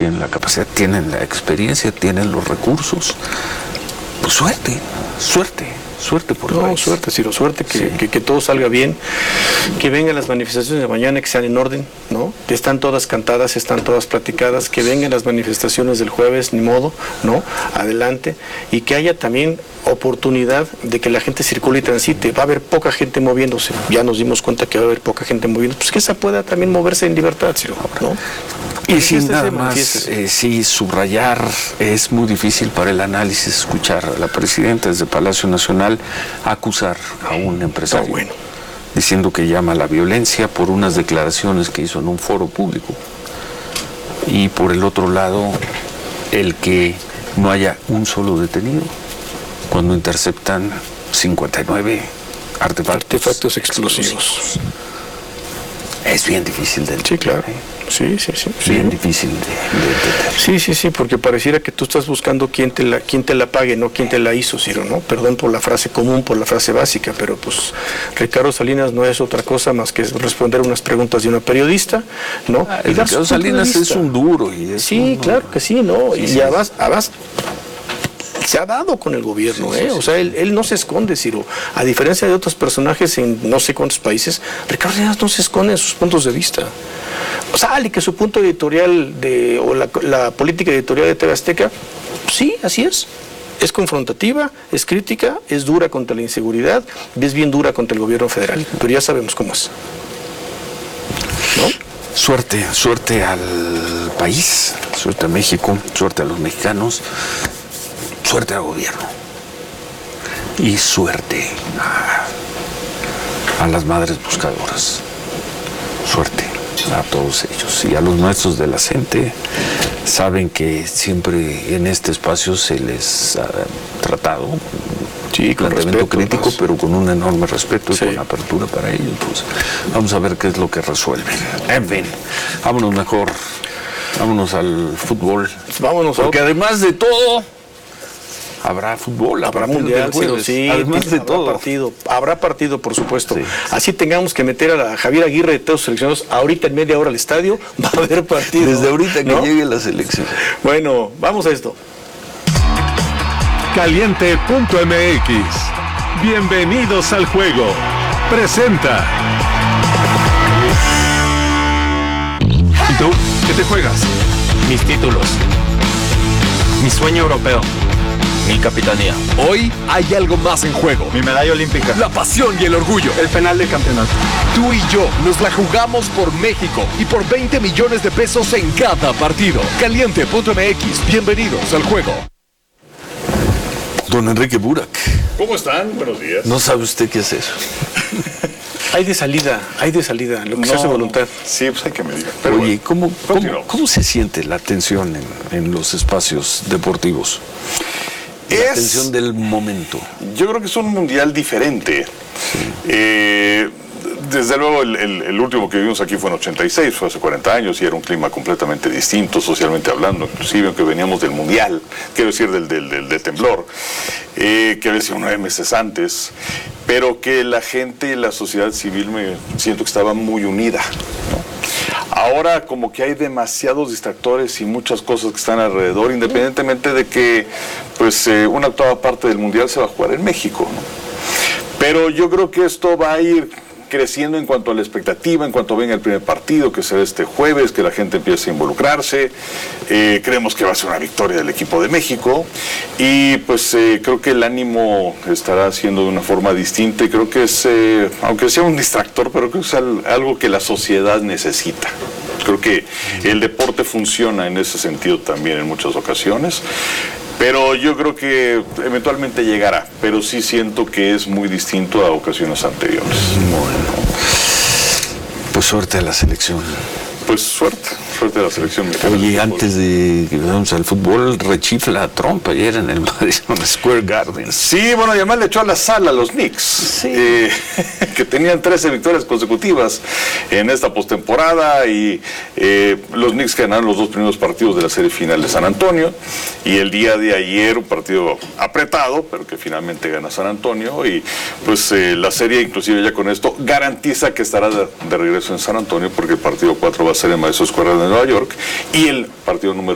tienen la capacidad, tienen la experiencia, tienen los recursos. Pues suerte por el país. Suerte, Ciro, suerte, que todo salga bien, que vengan las manifestaciones de mañana, que sean en orden, ¿no? Que están todas cantadas, están todas platicadas, que vengan las manifestaciones del jueves, ni modo, ¿no? Adelante, y que haya también oportunidad de que la gente circule y transite. Va a haber poca gente moviéndose, ya nos dimos cuenta que va a haber poca gente moviéndose, pues que esa pueda también moverse en libertad, Ciro, ¿no? Y sin nada más, sí, subrayar, es muy difícil para el análisis escuchar a la presidenta desde Palacio Nacional acusar a un empresario, diciendo que llama a la violencia por unas declaraciones que hizo en un foro público. Y por el otro lado, el que no haya un solo detenido cuando interceptan 59 artefactos explosivos. Es bien difícil de entender. Sí, claro. Sí. Bien difícil de entender. Sí, porque pareciera que tú estás buscando quién te la pague, no quién te la hizo, Ciro, ¿no? Perdón por la frase común, por la frase básica, pero pues Ricardo Salinas no es otra cosa más que responder unas preguntas de una periodista, ¿no? Ricardo Salinas es un duro. Claro que sí, ¿no? Y además se ha dado con el gobierno, o sea, él no se esconde, Ciro. A diferencia de otros personajes en no sé cuántos países, Ricardo Salinas no se esconde en sus puntos de vista. O sea, que su punto editorial o la política editorial de TV Azteca, sí, así es. Es confrontativa, es crítica, es dura contra la inseguridad y es bien dura contra el gobierno federal. Pero ya sabemos cómo es, ¿no? Suerte al país, suerte a México, suerte a los mexicanos, suerte al gobierno y suerte a las madres buscadoras. Suerte a todos ellos y a los maestros de la CENTE. Saben que siempre en este espacio se les ha tratado con respeto, crítico, pero con un enorme respeto y con apertura para ellos. Pues vamos a ver qué es lo que resuelven. En fin, vámonos al fútbol. Porque además de todo, habrá fútbol, habrá mundial, sí, además de todo. Habrá partido, por supuesto. Sí. Así tengamos que meter a Javier Aguirre de todos los seleccionados ahorita en media hora al estadio, va a haber partido. Desde ahorita que llegue la selección. Bueno, vamos a esto. Caliente.mx. Bienvenidos al juego. Presenta. ¿Y tú? ¿Qué te juegas? Mis títulos. Mi sueño europeo. Mi capitanía. Hoy hay algo más en juego. Mi medalla olímpica. La pasión y el orgullo. El penal de campeonato. Tú y yo nos la jugamos por México y por 20 millones de pesos en cada partido. Caliente.mx. Bienvenidos al juego. Don Enrique Burak. ¿Cómo están? Buenos días. ¿No sabe usted qué es eso? Hay de salida, lo que se hace voluntad. Sí, pues hay que medir. Pero oye, ¿cómo se siente la tensión en los espacios deportivos? La tensión del momento. Yo creo que es un mundial diferente. Sí. Desde luego, el último que vivimos aquí fue en 86, fue hace 40 años, y era un clima completamente distinto, socialmente hablando, inclusive aunque veníamos del mundial, quiero decir, del temblor, que había sido 9 meses antes, pero que la gente, la sociedad civil, siento que estaba muy unida, ¿no? Ahora como que hay demasiados distractores y muchas cosas que están alrededor, independientemente de que pues una octava parte del mundial se va a jugar en México, ¿no? Pero yo creo que esto va a ir creciendo en cuanto a la expectativa, en cuanto venga el primer partido, que será este jueves, que la gente empiece a involucrarse. Creemos que va a ser una victoria del equipo de México y pues creo que el ánimo estará siendo de una forma distinta y creo que es, aunque sea un distractor, pero creo que es algo que la sociedad necesita. Creo que el deporte funciona en ese sentido también en muchas ocasiones. Pero yo creo que eventualmente llegará, pero sí siento que es muy distinto a ocasiones anteriores. Bueno, pues suerte a la selección. Pues suerte a la selección mexicana. Oye, antes de que vayamos al fútbol, rechifla a Trump ayer en el Madison Square Garden. Sí, bueno, y además le echó a la sala a los Knicks, sí. Que tenían 13 victorias consecutivas en esta postemporada y los Knicks ganaron los 2 primeros partidos de la serie final de San Antonio y el día de ayer un partido apretado, pero que finalmente gana San Antonio y pues la serie inclusive ya con esto garantiza que estará de regreso en San Antonio porque el partido 4 va a ser en Madison Square Garden de Nueva York y el partido número